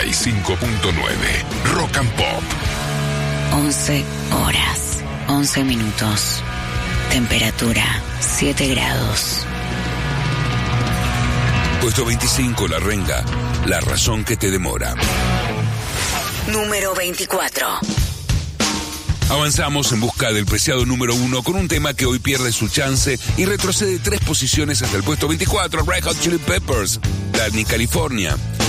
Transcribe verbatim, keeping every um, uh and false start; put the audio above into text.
y cinco punto nueve. Rock and Pop. once horas, once minutos. Temperatura, siete grados. Puesto veinticinco, La Renga. La razón que te demora. Número veinticuatro. Avanzamos en busca del preciado número uno con un tema que hoy pierde su chance y retrocede tres posiciones hasta el puesto veinticuatro, Red Hot Chili Peppers, Danny California.